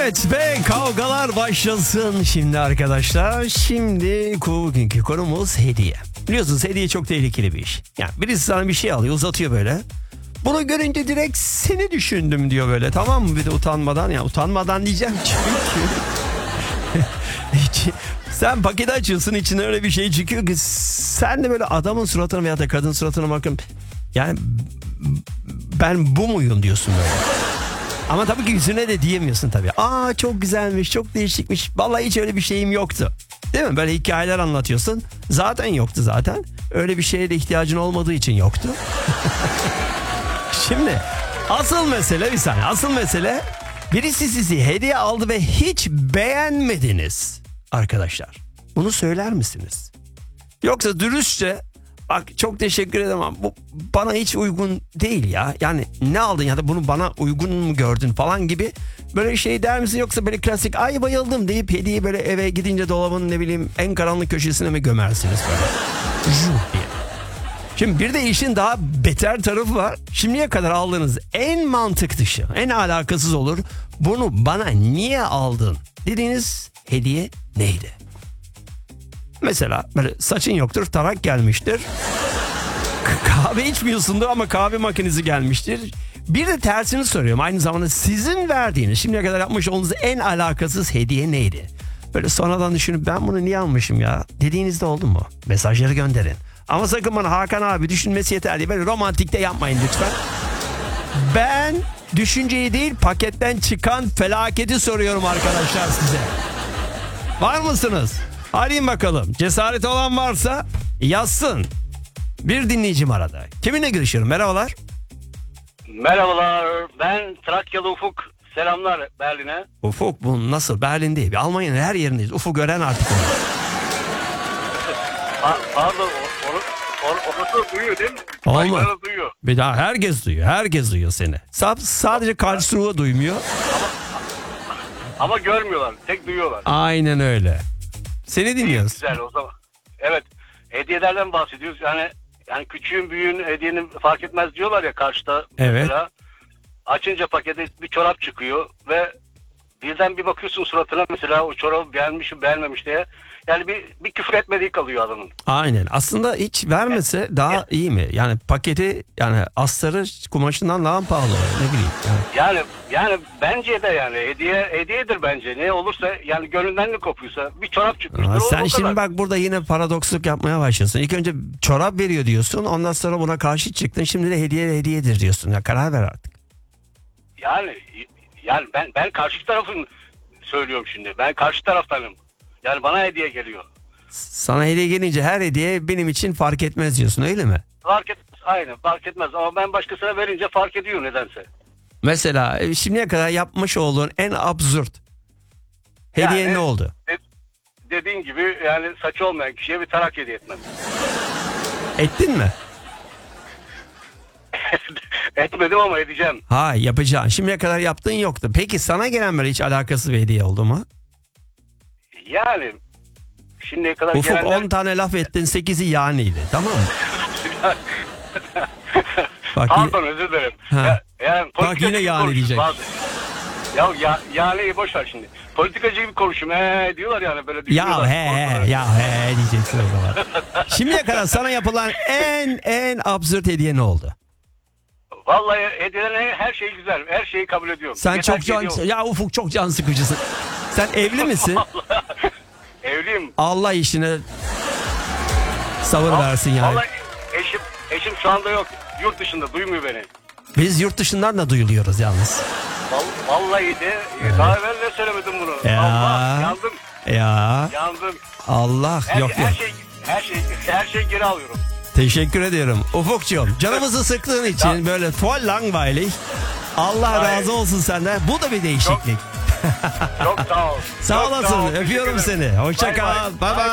Evet ve kavgalar başlasın şimdi arkadaşlar. Şimdi bugünkü konumuz hediye. Biliyorsunuz hediye çok tehlikeli bir iş. Yani birisi sana bir şey alıyor, uzatıyor böyle. Bunu görünce direkt seni düşündüm diyor böyle, tamam mı? Bir de utanmadan, ya utanmadan diyeceğim çünkü sen paketi açıyorsun, içine öyle bir şey çıkıyor ki sen de böyle adamın suratına veya da kadın suratına bakın, yani ben bu muyum diyorsun böyle. Ama tabii ki yüzüne de diyemiyorsun tabii. Aa çok güzelmiş, çok değişikmiş. Vallahi hiç öyle bir şeyim yoktu. Değil mi? Böyle hikayeler anlatıyorsun. Zaten yoktu zaten. Öyle bir şeye de ihtiyacın olmadığı için yoktu. Şimdi asıl mesele, bir saniye. Asıl mesele, birisi sizi hediye aldı ve hiç beğenmediniz arkadaşlar. Bunu söyler misiniz? Yoksa dürüstçe, bak çok teşekkür ederim ama bu bana hiç uygun değil ya. Yani ne aldın ya da bunu bana uygun mu gördün falan gibi böyle şey der misin? Yoksa böyle klasik ay bayıldım deyip hediyeyi böyle eve gidince dolabın ne bileyim en karanlık köşesine mi gömersiniz böyle? diye. Şimdi bir de işin daha beter tarafı var. Şimdiye kadar aldığınız en mantık dışı, en alakasız olur. Bunu bana niye aldın dediğiniz hediye neydi? Mesela böyle saçın yoktur, tarak gelmiştir. Kahve içmiyorsundur ama kahve makinesi gelmiştir. Bir de tersini soruyorum. Aynı zamanda sizin verdiğiniz, şimdiye kadar yapmış olduğunuz en alakasız hediye neydi? Böyle sonradan düşünüp ben bunu niye almışım ya dediğinizde oldu mu? Mesajları gönderin. Ama sakın bana Hakan abi düşünmesi yeterli. Böyle romantikte yapmayın lütfen. Ben düşünceyi değil, paketten çıkan felaketi soruyorum arkadaşlar size. Var mısınız? Arayın bakalım. Cesareti olan varsa yazsın. Bir dinleyicim arada. Kiminle görüşüyorum? Merhabalar. Merhabalar. Ben Trakyalı Ufuk. Selamlar Berlin'e. Ufuk, bu nasıl? Berlin değil. Almanya'nın her yerindeyiz. Ufuk gören artık. Pardon. Orası duyuyor değil mi? Olmaz. Başkaları duyuyor. Bir daha herkes duyuyor. Herkes duyuyor seni. Sadece Karlsruhe duymuyor. Ama görmüyorlar. Tek duyuyorlar. Aynen öyle. Seni dinliyoruz. Güzel o zaman. Evet. Hediyelerden bahsediyoruz. Yani küçüğün büyüğün hediyenin fark etmez diyorlar ya karşıda. Evet. Mesela açınca pakete bir çorap çıkıyor ve birden bir bakıyorsun suratına, mesela o çorabı beğenmiş mi beğenmemiş diye. Yani bir küfür etmediği kalıyor adamın. Aynen. Aslında hiç vermese daha iyi mi? Yani paketi, yani astarı kumaşından daha pahalı. Ne bileyim. Yani bence de yani hediyedir bence. Ne olursa yani gönlünden ne kopuyorsa bir çorap çıkmıştır. Sen o şimdi kadar. bak burada yine paradoksluk yapmaya başlasın. İlk önce çorap veriyor diyorsun. Ondan sonra buna karşı çıktın. Şimdi de hediyedir diyorsun. Ya karar ver artık. Yani ben karşı tarafın söylüyorum şimdi. Ben karşı taraftanım. Yani bana hediye geliyor. Sana hediye gelince her hediye benim için fark etmez diyorsun, öyle mi? Aynen fark etmez ama ben başkasına verince fark ediyor nedense. Mesela şimdiye kadar yapmış olduğun en absürt hediye Yani, ne oldu? Dediğin gibi yani saçı olmayan kişiye bir tarak hediye etmem. Ettin mi? Etmedim ama edeceğim. Ha, yapacaksın. Şimdiye kadar yaptığın yoktu. Peki sana gelen böyle hiç alakasız bir hediye oldu mu? Yani şimdiye kadar Ufuk gelenler... 10 tane laf ettin, 8'i yaniydi, tamam mı? Bak, Pardon özür dilerim. Bak yine yani diyecek. Yani boş ver şimdi. Politikacı gibi konuşuyorum. Diyorlar yani böyle düşünüyorlar. he diyeceksin o zaman. Şimdiye kadar sana yapılan en absürt hediye ne oldu? Vallahi hediyelerin her şeyi güzel. Her şeyi kabul ediyorum. Sen Yeter çok ya Ufuk çok can sıkıcısın. Sen evli misin? Evliyim. Allah işine sabır versin yani. Vallahi eşim şu anda yok. Yurt dışında, duymuyor beni. Biz yurt dışından da duyuluyoruz yalnız. Vallahi de daha evvel de söylemedim bunu. Ya. Allah, yandım. Yandım. Allah yok. Her şey geri alıyorum. Teşekkür ediyorum. Ufukcuğum, canımızı sıktığın için böyle voll langweilig. Allah razı olsun senden. Bu da bir değişiklik. Çok sağ ol. Sağ olasın. Öpüyorum seni. Hoşça kal. Bye bye.